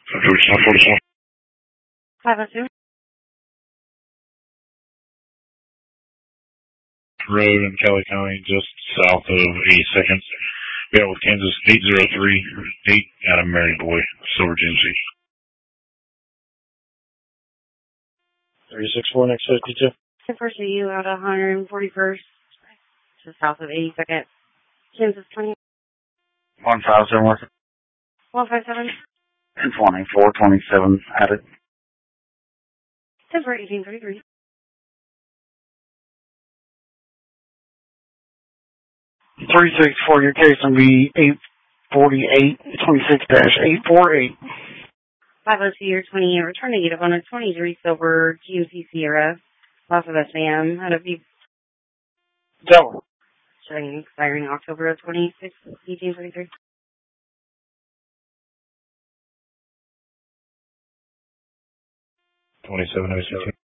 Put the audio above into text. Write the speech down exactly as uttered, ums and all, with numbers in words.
five oh two. Road in Kelly County, just south of eighty-second. Yeah, with Kansas eight zero three eight out of Marion Boy, Silver G M C. three six four next fifty-two. First of you out of one forty-first, just south of eighty-second. Kansas twenty. one five seven West. one five seven. twenty-four twenty-seven added. ten for eighteen thirty-three. three six four, your case will be eight forty-eight twenty-six dash eight forty-eight. five oh two, your twenty, return negative on a twenty-three silver G M C Sierra. Loss of S A M out of you. Double. Showing expiring October of twenty-six, eighteen thirty-three. twenty-seven oh six.